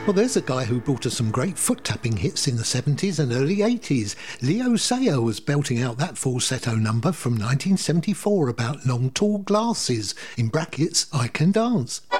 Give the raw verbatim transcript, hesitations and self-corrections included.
Well, there's a guy who brought us some great foot-tapping hits in the seventies and early eighties. Leo Sayer was belting out that falsetto number from nineteen seventy-four about long, tall glasses, in brackets, I Can Dance.